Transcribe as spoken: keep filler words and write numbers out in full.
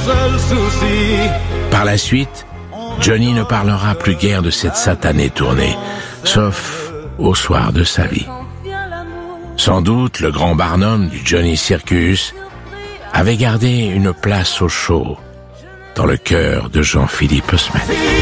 seul souci. Par la suite, Johnny ne parlera plus guère de cette satanée tournée, sauf au soir de sa vie. Sans doute, le grand Barnum du Johnny Circus avait gardé une place au chaud dans le cœur de Jean-Philippe Smith.